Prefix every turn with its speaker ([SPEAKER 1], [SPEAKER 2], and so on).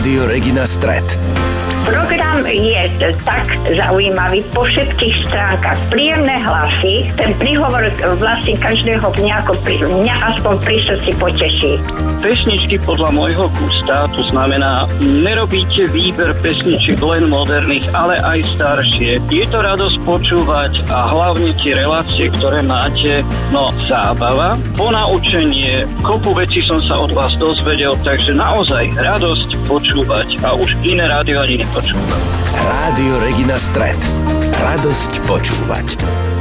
[SPEAKER 1] Rádio Regina Stret.
[SPEAKER 2] Program je tak zaujímavý po všetkých stránkach. Príjemné hlasy, ten príhovor vlastne každého mňa aspoň pri srdci poteší.
[SPEAKER 3] Pesničky podľa môjho gusta, to znamená, nerobíte výber pesničiek len moderných, ale aj staršie. Je to radosť počúvať a hlavne tie relácie, ktoré máte, zábava, ponaučenie, kopu vecí som sa od vás dozvedel, takže naozaj radosť počúvať a už iné rádio ani nepočúvam.
[SPEAKER 1] Rádio Regina Stret. Radosť počúvať.